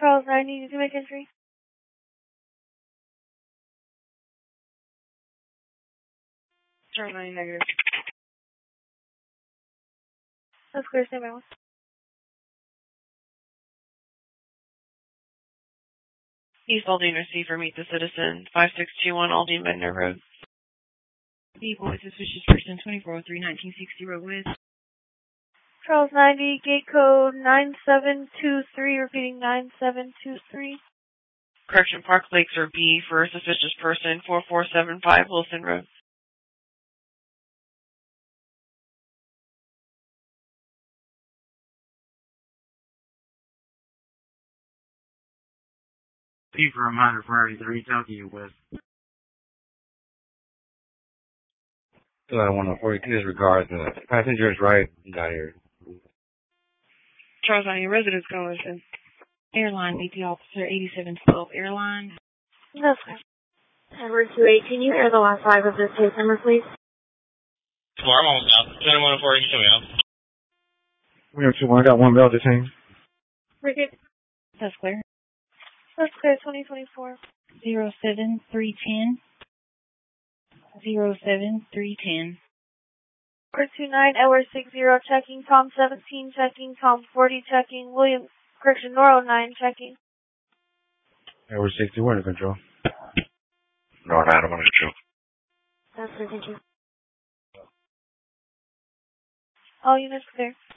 Charles 9, need to make entry. Charles 9, negative. That's clear, stand by. East Aldine receiver, meet the citizen, 5621 Aldine Bender Road. Vehicle suspicious person, 2403-1960 Road West. Charles 90, gate code 9723, repeating 9723. Correction, Park Lakes or B for suspicious person, 4475 Wilson Road. P for reminder priority 3, Tokyo West. 142 disregards the passenger's right, got here. Charles 90, residence going to listen. Airline, BP officer, 8712 Airline. That's clear. Edward 28, can you air the last 5 of this case number, please? Tomorrow, I'm almost out. 2104, you can show me out. We have 2-1, I got 1 bell detained. Repeat. That's clear. That's clear, 2024. 07310. 07310. 429, Edward 60, checking. Tom 17, checking. Tom 40, checking. William, correction, Noro 9, checking. Edward 60, we're under control. No, I don't want to show. That's clear, thank you. All units clear.